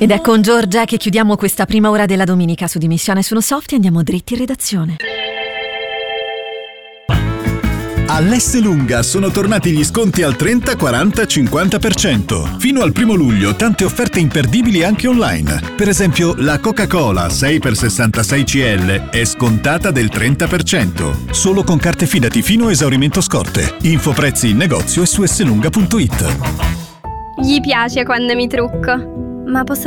Ed è con Giorgia che chiudiamo questa prima ora della domenica su Dimissione Sono Soft e andiamo dritti in redazione. All'Esselunga sono tornati gli sconti al 30, 40, 50%. Fino al 1 luglio tante offerte imperdibili anche online. Per esempio la Coca-Cola 6x66 CL è scontata del 30%. Solo con carte Fidati fino a esaurimento scorte. Info prezzi in negozio e su esselunga.it. Gli piace quando mi trucco, ma posso